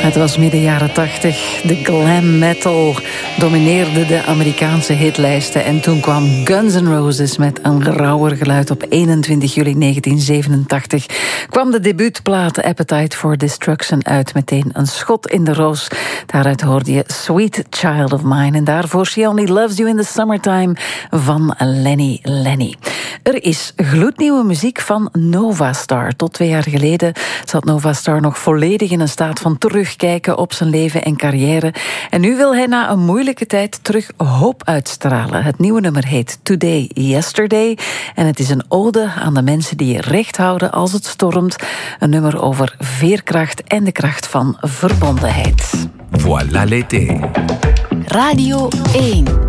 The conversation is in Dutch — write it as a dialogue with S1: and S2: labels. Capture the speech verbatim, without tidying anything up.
S1: Het was midden jaren tachtig. De glam metal domineerde de Amerikaanse hitlijsten. En toen kwam Guns N' Roses met een rauwer geluid. Op eenentwintig juli negentien zevenentachtig kwam de debuutplaat Appetite for Destruction uit. Meteen een schot in de roos. Daaruit hoorde je Sweet Child of Mine. En daarvoor She Only Loves You in the Summertime van Lenny Lenny. Er is gloednieuwe muziek van Novastar. Tot twee jaar geleden zat Novastar nog volledig in een staat van terugkijken op zijn leven en carrière. En nu wil hij na een moeilijke tijd terug hoop uitstralen. Het nieuwe nummer heet Today, Yesterday. En het is een ode aan de mensen die recht houden als het stormt. Een nummer over veerkracht en de kracht van verbondenheid.
S2: Voilà l'été.
S3: Radio één.